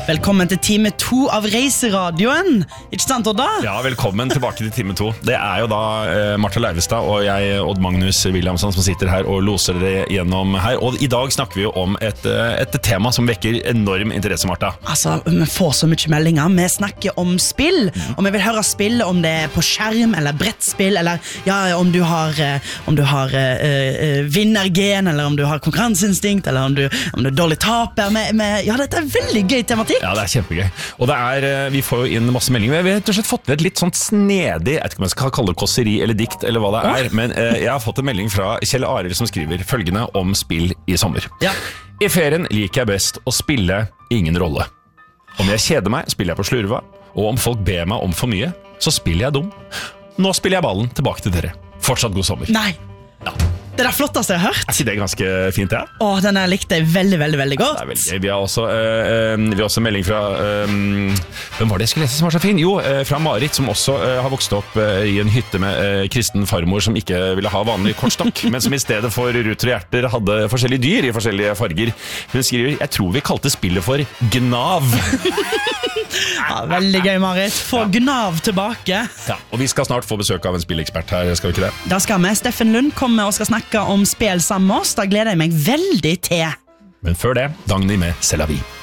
Velkommen til time 2 av Reiseradioen. Ikke sant, Odda? Ja, velkommen tilbake til time 2. Det jo da Martha Leivestad og jeg, Odd Magnus Williamson, som sitter her og loser dere gjennom her. Og i dag snakker vi jo om et tema som vekker enorm interesse, Martha. Altså, vi får så mye meldinger. Vi snakker om spill, og vi vil høre spill om det på skjerm, eller brettspill, eller ja, om du har vinnergen, eller om du har konkurranseinstinkt, eller om du dårlig taper. Ja, dette veldig gøy tematikk. Ja, det kjempegøy. Og vi får jo inn masse meldinger. Vi har rett og slett fått ved et litt sånn snedig, jeg vet ikke om jeg skal kalle det kåseri eller dikt, eller hva det men jeg har fått en melding fra Kjell Arild som skriver følgende om spill i sommer. Ja. I ferien liker jeg best å spille ingen rolle. Om jeg kjeder meg, spiller jeg på slurva, og om folk ber meg om for mye, så spiller jeg dum. Nå spiller jeg ballen tilbake til dere. Fortsatt god sommer. Nei. Ja. Det det flotteste jeg har hørt. Ikke det ganske fint, ja? Den likte jeg veldig, veldig, veldig godt. Det veldig gøy. Vi har også melding fra hvem var det jeg skulle lese som var så fin? Jo, fra Marit, som også har vokst opp i en hytte med kristen farmor som ikke ville ha vanlig kortstokk, men som i stedet for ruter og hjerter hadde forskjellige dyr i forskjellige farger. Hun skriver, jeg tror vi kalte spillet for Gnav. Ja, veldig gøy, Marit. Få Gnav tilbake. Ja, og vi skal snart få besøk av en spillekspert her, skal vi ikke det? Da skal vi. Steffen Lund kommer og skal snakke om spill sammen med oss. Da gleder jeg meg veldig til. Men før det, Dagny med C'est la vie.